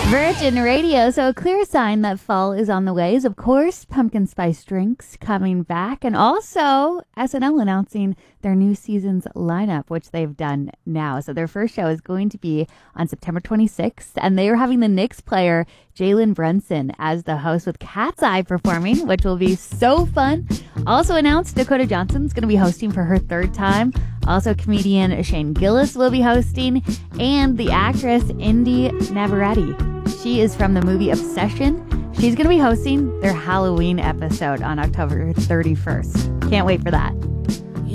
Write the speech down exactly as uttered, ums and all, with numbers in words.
Virgin Radio. So a clear sign that fall is on the way is, of course, pumpkin spice drinks coming back. And also S N L announcing their new season's lineup, which they've done now. So their first show is going to be on September twenty-sixth. And they are having the Knicks player Jalen Brunson as the host with Cat's Eye performing, which will be so fun. Also announced Dakota Johnson's going to be hosting for her third time. Also, comedian Shane Gillis will be hosting. And the actress Indy Navarrete. She is from the movie Obsession. She's going to be hosting their Halloween episode on October thirty-first. Can't wait for that.